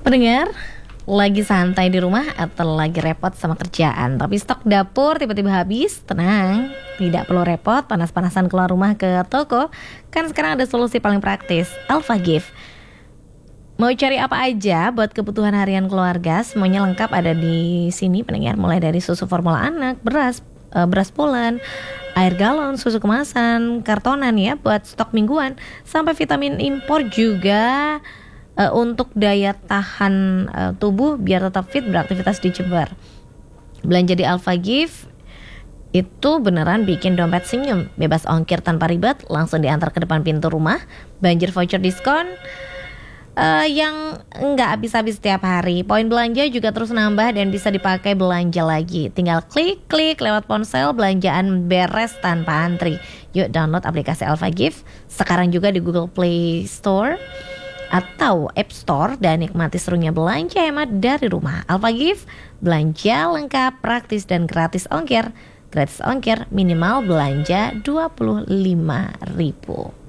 Pendengar, lagi santai di rumah atau lagi repot sama kerjaan, tapi stok dapur tiba-tiba habis? Tenang, tidak perlu repot panas-panasan keluar rumah ke toko. Kan sekarang ada solusi paling praktis, Alpha Gift. Mau cari apa aja buat kebutuhan harian keluarga, semuanya lengkap ada di sini pendengar. Mulai dari susu formula anak, beras pulen, air galon, susu kemasan, kartonan ya buat stok mingguan, sampai vitamin impor juga untuk daya tahan tubuh biar tetap fit beraktivitas di Jember. Belanja di Alpha Gift itu beneran bikin dompet senyum, bebas ongkir tanpa ribet, langsung diantar ke depan pintu rumah, banjir voucher diskon yang nggak habis-habis setiap hari. Poin belanja juga terus nambah dan bisa dipakai belanja lagi. Tinggal klik lewat ponsel, belanjaan beres tanpa antri. Yuk download aplikasi Alpha Gift sekarang juga di Google Play Store atau App Store dan nikmati serunya belanja hemat dari rumah. Alpha Gift, belanja lengkap, praktis dan gratis ongkir. Gratis ongkir, minimal belanja 25.000.